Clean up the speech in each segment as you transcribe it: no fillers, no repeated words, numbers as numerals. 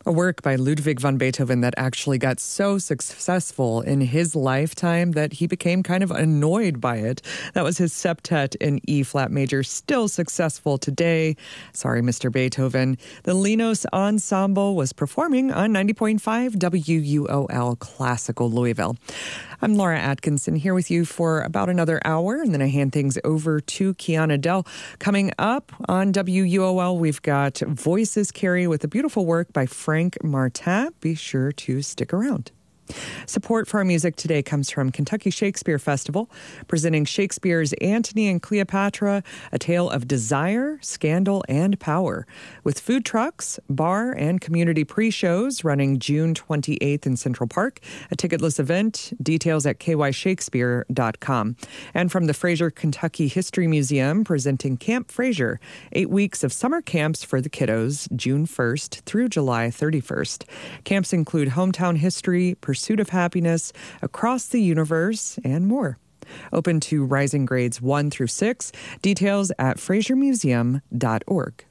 A work by Ludwig van Beethoven that actually got so successful in his lifetime that he became kind of annoyed by it. That was his septet in E-flat major, still successful today. Sorry, Mr. Beethoven. The Linos Ensemble was performing on 90.5 WUOL Classical Louisville. I'm Laura Atkinson here with you for about another hour, and then I hand things over to Kiana Dell. Coming up on WUOL, we've got Voices Carry with a beautiful work by Frank Martin. Be sure to stick around. Support for our music today comes from Kentucky Shakespeare Festival, presenting Shakespeare's Antony and Cleopatra, a tale of desire, scandal, and power, with food trucks, bar, and community pre-shows running June 28th in Central Park, a ticketless event, details at kyshakespeare.com. And from the Fraser Kentucky History Museum, presenting Camp Fraser, 8 weeks of summer camps for the kiddos, June 1st through July 31st. Camps include hometown history, pursuit of happiness, across the universe, and more. Open to rising grades 1 through 6. Details at frasermuseum.org.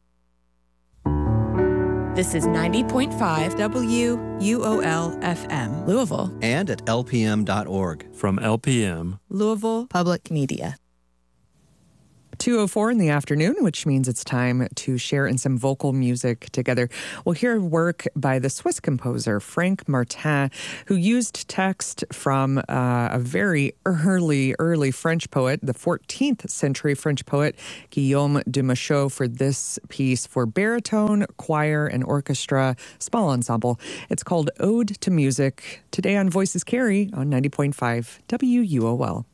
This is 90.5 WUOL FM, Louisville. And at lpm.org. From LPM, Louisville Public Media. 2:04 in the afternoon, which means it's time to share in some vocal music together. We'll hear work by the Swiss composer Frank Martin, who used text from a very early French poet, the 14th century French poet Guillaume de Machaut, for this piece for baritone, choir, and orchestra, small ensemble. It's called Ode to Music, today on Voices Carry on 90.5 WUOL.